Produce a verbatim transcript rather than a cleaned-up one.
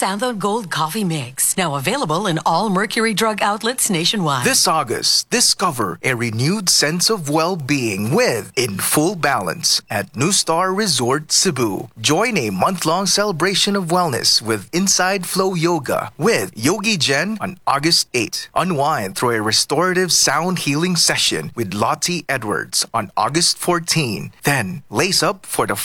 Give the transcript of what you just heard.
Santhone Gold Coffee Mix. Now available in all Mercury Drug outlets nationwide. This August, discover a renewed sense of well-being with In Full Balance at New Star Resort Cebu. Join a month-long celebration of wellness with Inside Flow Yoga with Yogi Jen on August eighth. Unwind through a restorative sound healing session with Lottie Edwards on August fourteenth. Then, lace up for the